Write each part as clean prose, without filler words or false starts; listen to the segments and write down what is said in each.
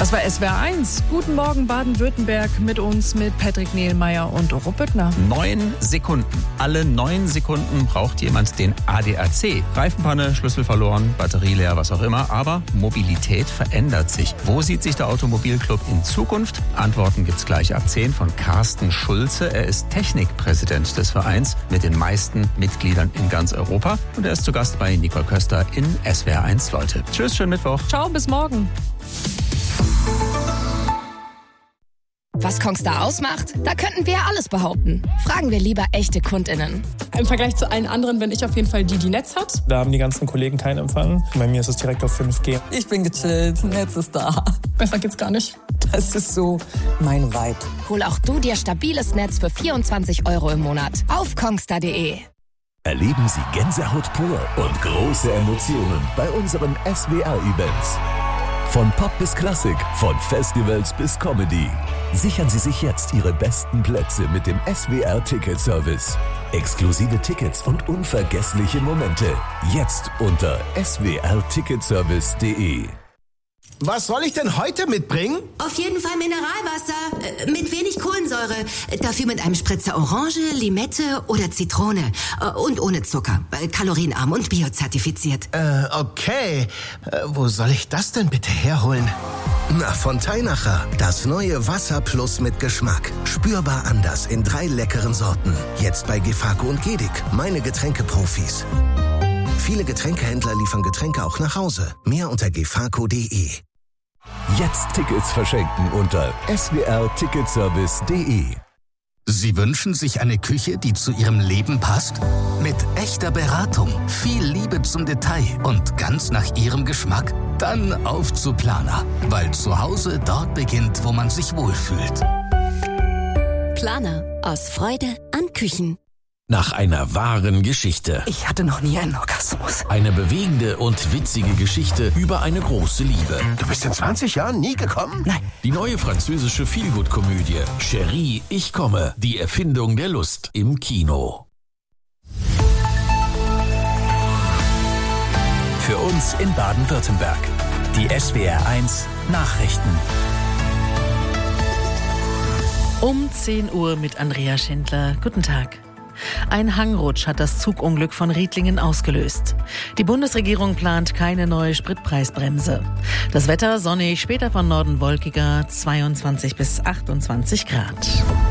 Das war SWR 1. Guten Morgen Baden-Württemberg mit uns, mit Patrick Nehlmeier und Oro Büttner. 9 Sekunden. Alle 9 Sekunden braucht jemand den ADAC. Reifenpanne, Schlüssel verloren, Batterie leer, was auch immer. Aber Mobilität verändert sich. Wo sieht sich der Automobilclub in Zukunft? Antworten gibt's gleich ab 10 von Carsten Schulze. Er ist Technikpräsident des Vereins mit den meisten Mitgliedern in ganz Europa. Und er ist zu Gast bei Nicole Köster in SWR 1 Leute. Tschüss, schönen Mittwoch. Ciao, bis morgen. Was Kongstar ausmacht? Da könnten wir alles behaupten. Fragen wir lieber echte KundInnen. Im Vergleich zu allen anderen bin ich auf jeden Fall die Netz hat. Da haben die ganzen Kollegen keinen Empfang. Bei mir ist es direkt auf 5G. Ich bin gechillt, Netz ist da. Besser geht's gar nicht. Das ist so mein Vibe. Hol auch du dir stabiles Netz für 24 € im Monat auf kongstar.de. Erleben Sie Gänsehaut pur und große Emotionen bei unseren SWR-Events. Von Pop bis Klassik, von Festivals bis Comedy. Sichern Sie sich jetzt Ihre besten Plätze mit dem SWR-Ticket-Service. Exklusive Tickets und unvergessliche Momente. Jetzt unter swrticketservice.de. Was soll ich denn heute mitbringen? Auf jeden Fall Mineralwasser. Mit wenig Kohlensäure. Dafür mit einem Spritzer Orange, Limette oder Zitrone. Und ohne Zucker. Kalorienarm und biozertifiziert. Okay. Wo soll ich das denn bitte herholen? Na, von Teinacher. Das neue Wasser Plus mit Geschmack. Spürbar anders in 3 leckeren Sorten. Jetzt bei Gefako und Gedic. Meine Getränkeprofis. Viele Getränkehändler liefern Getränke auch nach Hause. Mehr unter gefako.de. Jetzt Tickets verschenken unter swrticketservice.de. Sie wünschen sich eine Küche, die zu Ihrem Leben passt? Mit echter Beratung, viel Liebe zum Detail und ganz nach Ihrem Geschmack? Dann auf zu Planer, weil zu Hause dort beginnt, wo man sich wohlfühlt. Planer. Aus Freude an Küchen. Nach einer wahren Geschichte. Ich hatte noch nie einen Orgasmus. Eine bewegende und witzige Geschichte über eine große Liebe. Du bist in 20 Jahren nie gekommen? Nein. Die neue französische Feelgood-Komödie Chérie, ich komme. Die Erfindung der Lust im Kino. Für uns in Baden-Württemberg. Die SWR 1 Nachrichten. Um 10 Uhr mit Andrea Schindler. Guten Tag. Ein Hangrutsch hat das Zugunglück von Riedlingen ausgelöst. Die Bundesregierung plant keine neue Spritpreisbremse. Das Wetter sonnig, später von Norden wolkiger, 22 bis 28 Grad.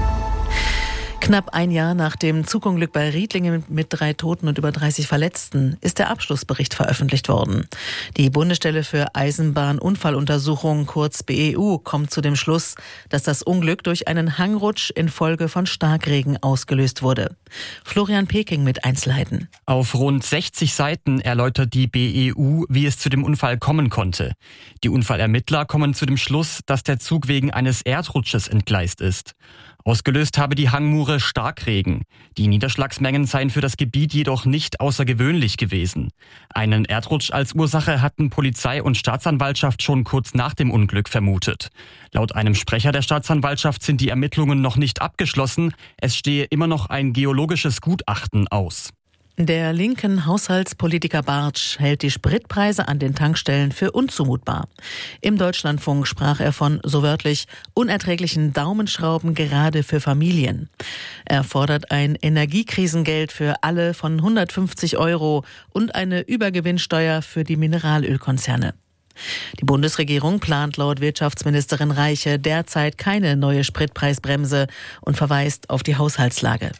Knapp ein Jahr nach dem Zugunglück bei Riedlingen mit 3 Toten und über 30 Verletzten ist der Abschlussbericht veröffentlicht worden. Die Bundesstelle für Eisenbahnunfalluntersuchung, kurz BEU, kommt zu dem Schluss, dass das Unglück durch einen Hangrutsch infolge von Starkregen ausgelöst wurde. Florian Peking mit Einzelheiten. Auf rund 60 Seiten erläutert die BEU, wie es zu dem Unfall kommen konnte. Die Unfallermittler kommen zu dem Schluss, dass der Zug wegen eines Erdrutsches entgleist ist. Ausgelöst habe die Hangmure Starkregen. Die Niederschlagsmengen seien für das Gebiet jedoch nicht außergewöhnlich gewesen. Einen Erdrutsch als Ursache hatten Polizei und Staatsanwaltschaft schon kurz nach dem Unglück vermutet. Laut einem Sprecher der Staatsanwaltschaft sind die Ermittlungen noch nicht abgeschlossen. Es stehe immer noch ein geologisches Gutachten aus. Der linken Haushaltspolitiker Bartsch hält die Spritpreise an den Tankstellen für unzumutbar. Im Deutschlandfunk sprach er von, so wörtlich, unerträglichen Daumenschrauben gerade für Familien. Er fordert ein Energiekrisengeld für alle von 150 € und eine Übergewinnsteuer für die Mineralölkonzerne. Die Bundesregierung plant laut Wirtschaftsministerin Reiche derzeit keine neue Spritpreisbremse und verweist auf die Haushaltslage.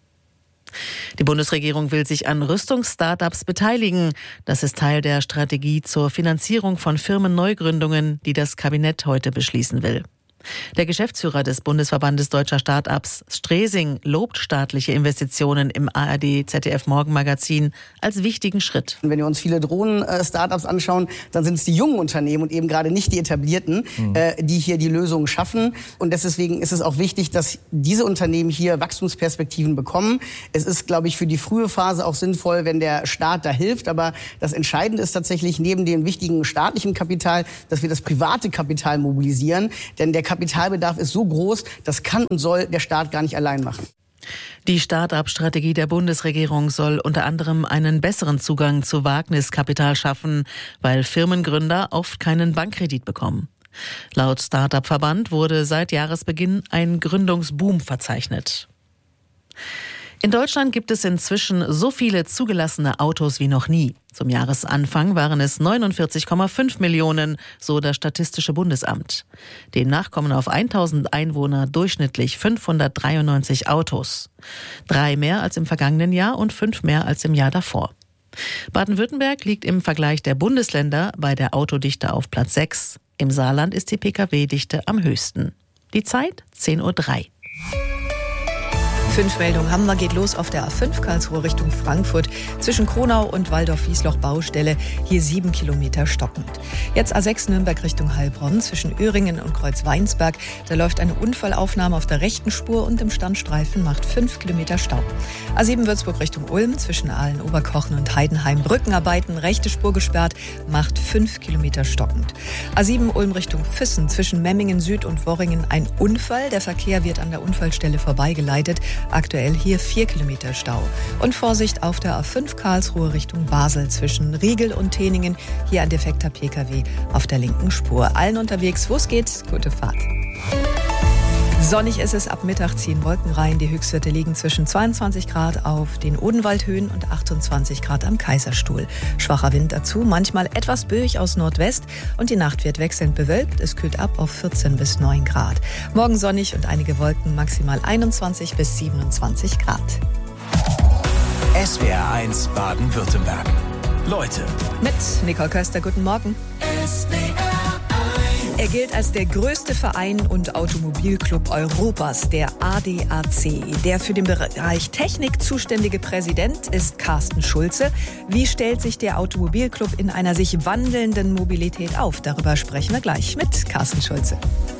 Die Bundesregierung will sich an Rüstungsstartups beteiligen. Das ist Teil der Strategie zur Finanzierung von Firmenneugründungen, die das Kabinett heute beschließen will. Der Geschäftsführer des Bundesverbandes Deutscher Start-ups, Stresing, lobt staatliche Investitionen im ARD-ZDF-Morgenmagazin als wichtigen Schritt. Wenn wir uns viele Drohnen-Startups anschauen, dann sind es die jungen Unternehmen und eben gerade nicht die etablierten, die hier die Lösungen schaffen. Und deswegen ist es auch wichtig, dass diese Unternehmen hier Wachstumsperspektiven bekommen. Es ist, glaube ich, für die frühe Phase auch sinnvoll, wenn der Staat da hilft. Aber das Entscheidende ist tatsächlich neben dem wichtigen staatlichen Kapital, dass wir das private Kapital mobilisieren. Denn der Kapitalbedarf ist so groß, das kann und soll der Staat gar nicht allein machen. Die Start-up-Strategie der Bundesregierung soll unter anderem einen besseren Zugang zu Wagniskapital schaffen, weil Firmengründer oft keinen Bankkredit bekommen. Laut Start-up-Verband wurde seit Jahresbeginn ein Gründungsboom verzeichnet. In Deutschland gibt es inzwischen so viele zugelassene Autos wie noch nie. Zum Jahresanfang waren es 49,5 Millionen, so das Statistische Bundesamt. Demnach kommen auf 1000 Einwohner durchschnittlich 593 Autos. 3 mehr als im vergangenen Jahr und 5 mehr als im Jahr davor. Baden-Württemberg liegt im Vergleich der Bundesländer bei der Autodichte auf Platz 6. Im Saarland ist die Pkw-Dichte am höchsten. Die Zeit 10:03 Uhr. 5 Meldungen haben wir, geht los auf der A5 Karlsruhe Richtung Frankfurt zwischen Kronau und Waldorf-Wiesloch Baustelle, hier 7 Kilometer stockend. Jetzt A6 Nürnberg Richtung Heilbronn zwischen Öhringen und Kreuzweinsberg, da läuft eine Unfallaufnahme auf der rechten Spur und im Standstreifen macht 5 Kilometer Stau. A7 Würzburg Richtung Ulm zwischen Aalen-Oberkochen und Heidenheim, Brückenarbeiten, rechte Spur gesperrt, macht 5 Kilometer stockend. A7 Ulm Richtung Füssen zwischen Memmingen Süd und Worringen ein Unfall, der Verkehr wird an der Unfallstelle vorbeigeleitet. Aktuell hier 4 Kilometer Stau. Und Vorsicht auf der A5 Karlsruhe Richtung Basel zwischen Riegel und Teningen. Hier ein defekter Pkw auf der linken Spur. Allen unterwegs, wo es geht, gute Fahrt. Sonnig ist es, ab Mittag ziehen Wolken rein. Die Höchstwerte liegen zwischen 22 Grad auf den Odenwaldhöhen und 28 Grad am Kaiserstuhl. Schwacher Wind dazu, manchmal etwas böig aus Nordwest und die Nacht wird wechselnd bewölkt. Es kühlt ab auf 14 bis 9 Grad. Morgen sonnig und einige Wolken, maximal 21 bis 27 Grad. SWR1 Baden-Württemberg. Leute. Mit Nicole Köster, guten Morgen. Er gilt als der größte Verein und Automobilclub Europas, der ADAC. Der für den Bereich Technik zuständige Präsident ist Carsten Schulze. Wie stellt sich der Automobilclub in einer sich wandelnden Mobilität auf? Darüber sprechen wir gleich mit Carsten Schulze.